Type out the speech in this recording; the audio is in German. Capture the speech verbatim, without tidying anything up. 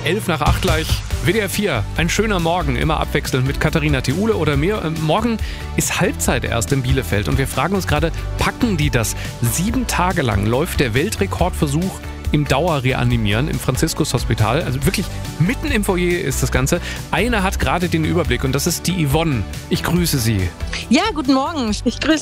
elf nach acht gleich. W D R vier, ein schöner Morgen, immer abwechselnd mit Katharina Theule oder mir. Morgen ist Halbzeit erst in Bielefeld und wir fragen uns gerade, packen die das? Sieben Tage lang läuft der Weltrekordversuch im Dauerreanimieren im Franziskus-Hospital. Also wirklich mitten im Foyer ist das Ganze. Einer hat gerade den Überblick und das ist die Yvonne. Ich grüße Sie. Ja, guten Morgen. Ich grüße